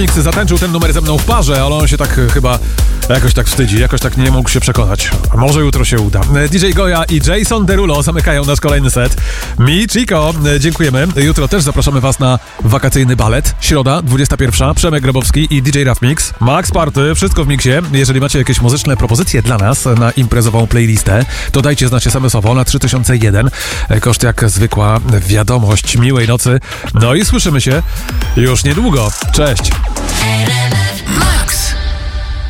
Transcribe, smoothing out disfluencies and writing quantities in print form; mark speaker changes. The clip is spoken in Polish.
Speaker 1: Zatańczył ten numer ze mną w parze, ale on się tak chyba jakoś tak wstydzi, jakoś tak nie mógł się przekonać. A może jutro się uda. DJ Goja i Jason Derulo zamykają nasz kolejny set. Mi, Chico, dziękujemy. Jutro też zapraszamy was na wakacyjny balet. Środa, 21. Przemek Grabowski i DJ Raf Mix. Max Party, wszystko w miksie. Jeżeli macie jakieś muzyczne propozycje dla nas na imprezową playlistę, to dajcie znać SMS-owo na 3001. Koszt jak zwykła wiadomość. Miłej nocy. No i słyszymy się już niedługo. Cześć!